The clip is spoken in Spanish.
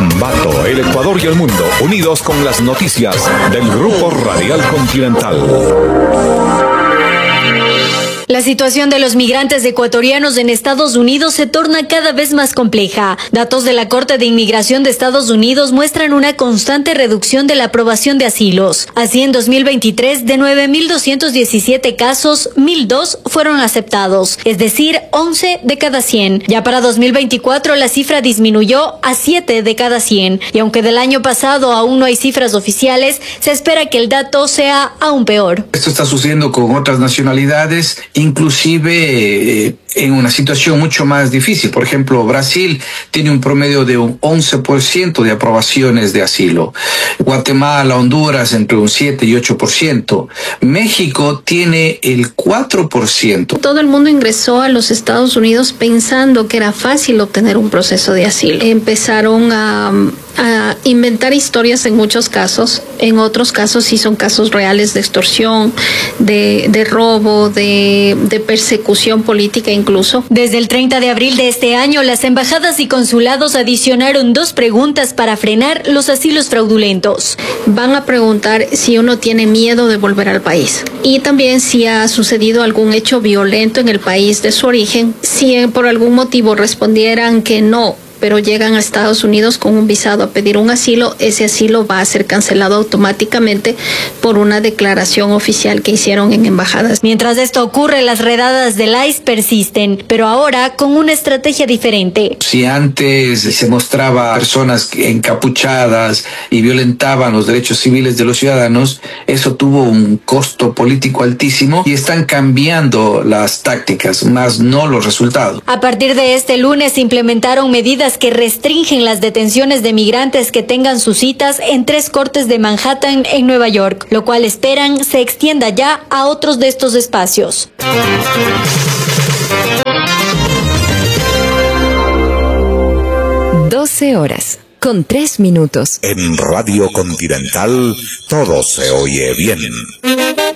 Ambato, el Ecuador y el mundo, unidos con las noticias del Grupo Radial Continental. La situación de los migrantes ecuatorianos en Estados Unidos se torna cada vez más compleja. Datos de la Corte de Inmigración de Estados Unidos muestran una constante reducción de la aprobación de asilos. Así, en 2023, de 9.217 casos, 1.002 fueron aceptados, es decir, 11 de cada 100. Ya para 2024, la cifra disminuyó a 7 de cada 100. Y aunque del año pasado aún no hay cifras oficiales, se espera que el dato sea aún peor. Esto está sucediendo con otras nacionalidades, inclusive en una situación mucho más difícil. Por ejemplo, Brasil tiene un promedio de un 11% de aprobaciones de asilo. Guatemala, Honduras, entre un 7 y 8%. México tiene el 4%. Todo el mundo ingresó a los Estados Unidos pensando que era fácil obtener un proceso de asilo. Empezaron a inventar historias en muchos casos. En otros casos sí son casos reales de extorsión, de robo, de persecución política incluso. Desde el 30 de abril de este año, las embajadas y consulados adicionaron 2 preguntas para frenar los asilos fraudulentos. Van a preguntar si uno tiene miedo de volver al país y también si ha sucedido algún hecho violento en el país de su origen. Si por algún motivo respondieran que no, pero llegan a Estados Unidos con un visado a pedir un asilo, ese asilo va a ser cancelado automáticamente por una declaración oficial que hicieron en embajadas. Mientras esto ocurre, las redadas del ICE persisten, pero ahora con una estrategia diferente. Si antes se mostraba personas encapuchadas y violentaban los derechos civiles de los ciudadanos, eso tuvo un costo político altísimo y están cambiando las tácticas, más no los resultados. A partir de este lunes se implementaron medidas que restringen las detenciones de migrantes que tengan sus citas en 3 cortes de Manhattan en Nueva York, lo cual esperan se extienda ya a otros de estos espacios. 12:03. En Radio Continental todo se oye bien.